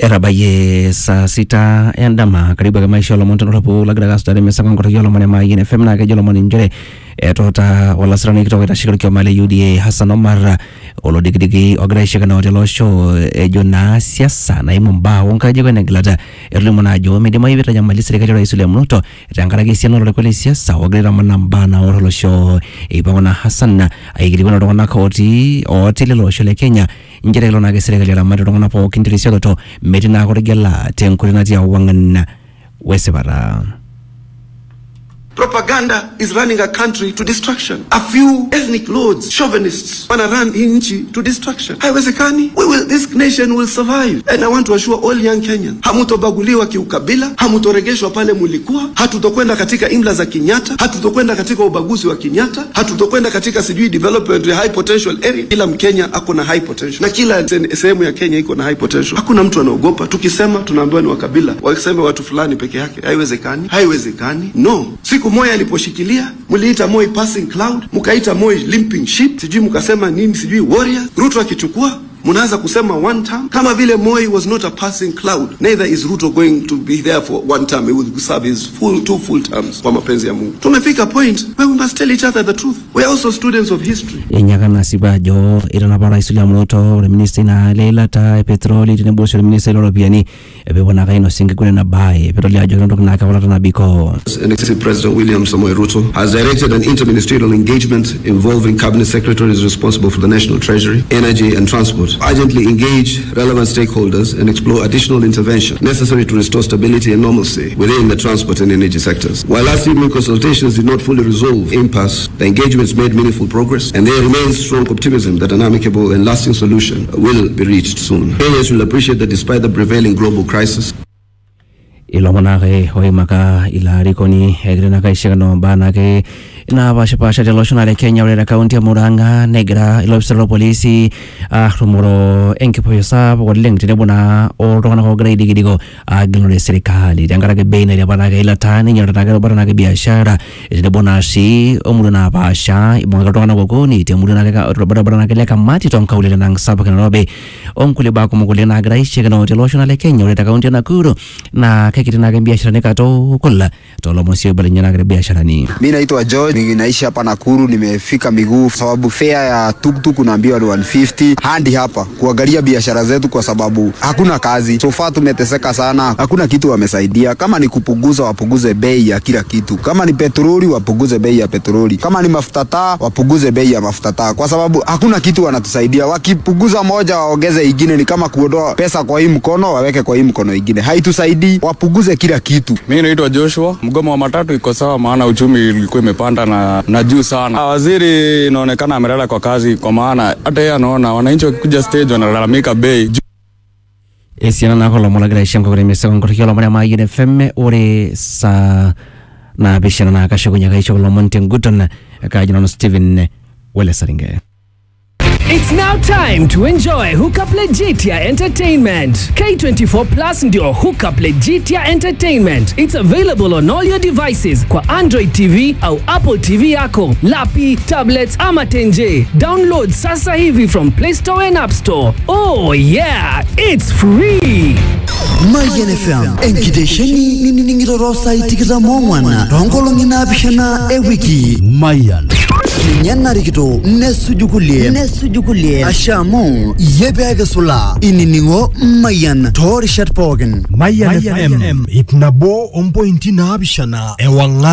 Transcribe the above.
Erabaye saa 6 endama karibu kama isho lo monto rapo lagra gasta de mesa kon ko yolo mane mai ne femna ke yolo mane njere tota wala srani kito kita shikir kyo male UDA Hassan Omar olo digdigi ogresha kana hotel show jona siasa na imumba wonka jego ne glada erli mona jo me de mai beta jamali serikali ya Isule Mnuto tangara ge siano lo kweli siasa ogrera manamba na hotel show ibona Hassan aigiri bona dona koti hotel lo show le Kenya njere lo na ge serikali ya mari dona po kintirisio to medina ko gela tenkulina dia wangan wesebara. Propaganda is running a country to destruction. A few ethnic lords, chauvinists, wanna run inchi to destruction. Haiwezekani. This nation will survive. And I want to assure all young Kenyans, hamutobaguliwa kiukabila, hamutoregeshwa pale mulikuwa, hatutokwenda katika imla za Kenyatta, hatutokwenda katika ubaguzi wa Kenyatta, hatutokwenda katika sijui development ya high potential area. Kila Mkenya ako na high potential. Na kila sehemu ya Kenya iko na high potential. Hakuna mtu anaogopa. Tukisema tunaambiwa ni wakabila, wakisema watu fulani peke yake. Haiwezekani. Haiwezekani. No. Siku Moi aliposhikilia, muliita Moi passing cloud, mukaita Moi limping ship, sijui mukasema nini, sijui warriors. Ruto akichukua, munaanza kusema one term. Kama vile Moi was not a passing cloud, neither is Ruto going to be there for one term. He will serve his two full terms kwa mapenzi ya Mungu. Tumefika point where we must tell each other the truth. We are also students of history. Yenyakana sibajo irana bara Isule Mnuto le minister na Leila ta petroli tine bosho le minister lo piani ebe bona kaino singi kule na bae petroli ajo ndo na ka wala na biko. Executive President William Samoei Ruto has directed an interministerial engagement involving cabinet secretaries responsible for the national treasury, energy and transport. Urgently engage relevant stakeholders and explore additional intervention necessary to restore stability and normalcy within the transport and energy sectors. While last evening consultations did not fully resolve impasse, the engagements made meaningful progress, and there remains strong optimism that an amicable and lasting solution will be reached soon. Kenyans will appreciate that despite the prevailing global crisis, Ilomonake hoimaka ilarikoni egrena kaishikano banake ina pasha deloshonale Kenya wale kaunti ya Murang'a negra ilobisero polisi rumoro enkipo yosab waleng tinebona orongana ko grade gidigo agilore serikali dangara ke beina ya banake ilatani nyarata ke banake biashara tinebona si omuruna pasha ibonga tongana kokoni temuruna ke barabara ke leka mati tonka ule nang sabaka nobe onkule ba ko mukule na graishikano deloshonale Kenya wale kaunti ya Nakuru na kitina ke biashara ne kato kolla tolo mosio balenya na biashara ni. Mimi naitwa George, ninaishi hapa Nakuru, nimefika miguu sababu fare ya tuktuk unaambiwa 150 hadi hapa kuangalia biashara zetu kwa sababu hakuna kazi. So far tumeteseka sana, hakuna kitu wamesaidia. Kama ni kupunguza wapunguze bei ya kila kitu. Kama ni petroli wapunguze bei ya petroli. Kama ni mafuta taa wapunguze bei ya mafuta taa kwa sababu hakuna kitu wanatusaidia. Wakipunguza moja waongeze ingine, ni kama kuondoa pesa kwa hii mkono waweke kwa hii mkono ingine. Haitusaidii, wapunguze kila kitu. Mimi naitwa Joshua, mgomo wa matatu iko sawa maana uchumi ulikuwa imepanda na juu sana. Waziri inaonekana amelala kwa kazi kwa maana hata yeye anaona wananchi wakikuja stage wanalalamika bei. Esiana na kola mola gra shem ko gre mesa ko kilo mane mai ne femme ore sa na bishana na ka shogunya ga icho lo monte guton ka jino Steven wele saringe. It's now time to enjoy Hookup Legitia Entertainment. K24 Plus ndio Hookup Legitia Entertainment. It's available on all your devices kwa Android TV au Apple TV yako, lapi, tablets ama tenje. Download sasa hivi from Play Store and App Store. Oh yeah, it's free. Mayan FM enkidesheni niningirorosa itikira momwana rongolo nginabishana ewiki Mayan Nyana rikito nesujukulie ashamu yebega sula ininingo Mayan Tori Shatpogen Mayan FM itnabo 1.9 ewanga